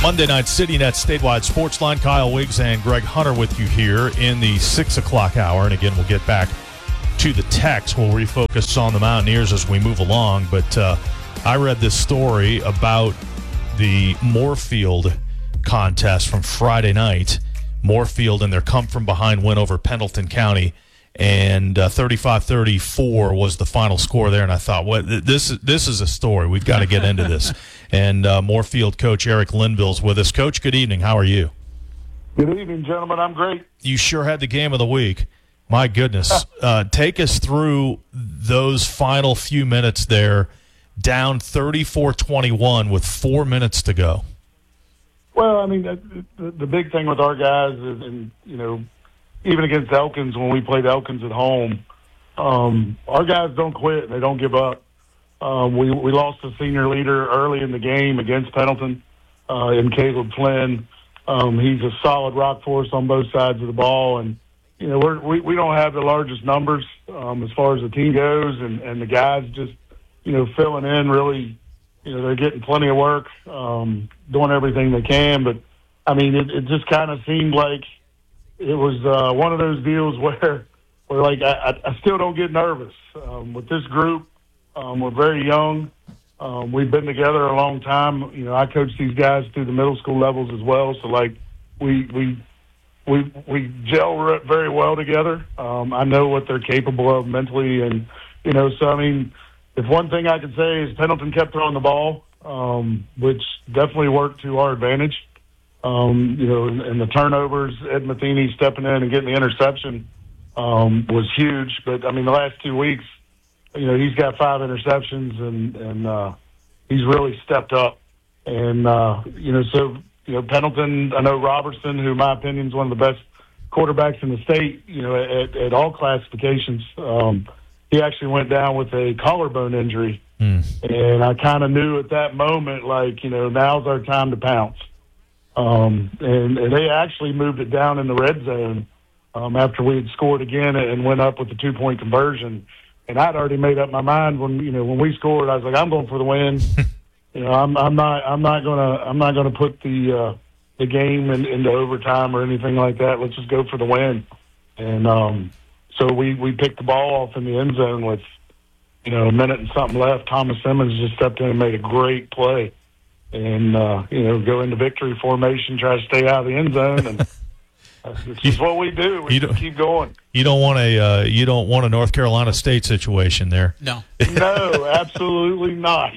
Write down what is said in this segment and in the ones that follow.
Monday Night City Net Statewide Sports Line. Kyle Wiggs and Greg Hunter with you here in the 6 o'clock hour. And again, we'll get back to the text. We'll refocus on the Mountaineers as we move along. But I read this story about the Moorfield contest from Friday night. Moorfield and their come-from-behind win over Pendleton County. And 35-34 was the final score there. And I thought, well, this is a story. We've got to get into this. And Moorfield coach Eric Linville's with us. Coach, good evening. How are you? Good evening, gentlemen. I'm great. You sure had the game of the week. My goodness. Take us through those final few minutes there, down 34-21 with 4 minutes to go. Well, I mean, the big thing with our guys is, and even against Elkins, when we played Elkins at home, our guys don't quit. They don't give up. We lost a senior leader early in the game against Pendleton in Caleb Flynn. He's a solid rock for us on both sides of the ball. And, we don't have the largest numbers as far as the team goes. And the guys just, filling in really, they're getting plenty of work, doing everything they can. But, I mean, it just kind of seemed like it was one of those deals where I still don't get nervous. With this group, we're very young. We've been together a long time. I coach these guys through the middle school levels as well. So, we gel very well together. I know what they're capable of mentally. And, so, I mean, if one thing I could say is Pendleton kept throwing the ball, which definitely worked to our advantage. And the turnovers, Ed Matheny stepping in and getting the interception was huge. But, I mean, the last 2 weeks, he's got 5 interceptions and he's really stepped up. And, Pendleton, I know Robertson, who in my opinion is one of the best quarterbacks in the state, at all classifications. He actually went down with a collarbone injury. And I kind of knew at that moment, now's our time to pounce. And they actually moved it down in the red zone after we had scored again and went up with the 2-point conversion. And I'd already made up my mind when we scored. I was like, I'm going for the win. I'm not gonna put the game into overtime or anything like that. Let's just go for the win. And so we picked the ball off in the end zone with a minute and something left. Thomas Simmons just stepped in and made a great play. And, go into victory formation, try to stay out of the end zone. And that's just what we do. We just keep going. You don't want a North Carolina State situation there. No. No, absolutely not.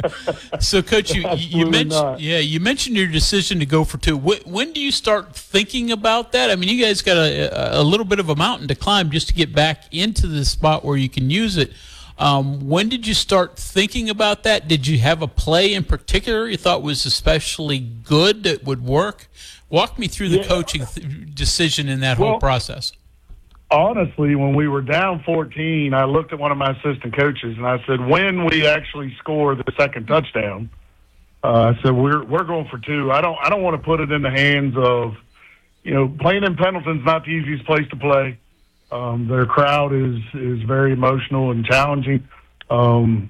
So, Coach, you mentioned your decision to go for 2. When do you start thinking about that? I mean, you guys got a little bit of a mountain to climb just to get back into the spot where you can use it. When did you start thinking about that? Did you have a play in particular you thought was especially good that would work? Walk me through the coaching decision in that whole process. Honestly, when we were down 14, I looked at one of my assistant coaches and I said, when we actually score the second touchdown, I said, we're going for 2. I don't want to put it in the hands of, playing in Pendleton's not the easiest place to play. Their crowd is very emotional and challenging. So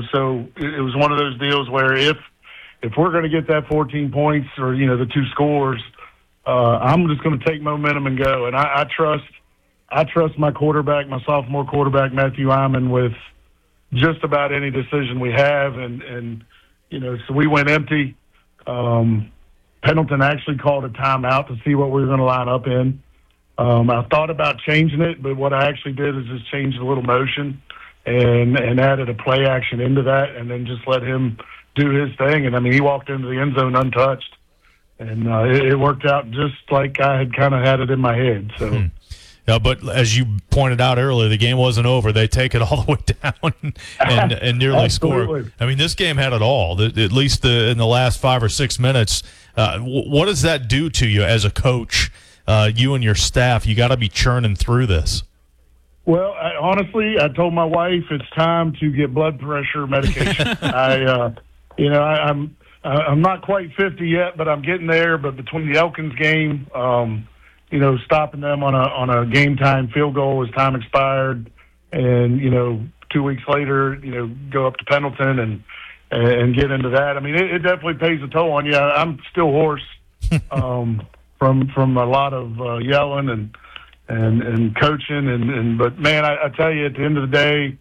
it was one of those deals where if we're going to get that 14 points or, the 2 scores, I'm just going to take momentum and go. And I trust my quarterback, my sophomore quarterback, Matthew Iman, with just about any decision we have. And so we went empty. Pendleton actually called a timeout to see what we were going to line up in. I thought about changing it, but what I actually did is just change a little motion and added a play action into that and then just let him do his thing. And, I mean, he walked into the end zone untouched. And it worked out just like I had kind of had it in my head. So. Yeah, but as you pointed out earlier, the game wasn't over. They take it all the way down and nearly score. I mean, this game had it all, at least in the last 5 or 6 minutes. What does that do to you as a coach? You and your staff, you got to be churning through this. Well, honestly, I told my wife it's time to get blood pressure medication. I'm not quite 50 yet, but I'm getting there. But between the Elkins game, stopping them on a game time field goal as time expired, and 2 weeks later, go up to Pendleton, and and get into that. I mean, it definitely pays a toll on you. I'm still hoarse from a lot of yelling and coaching, but man, I tell you, at the end of the day,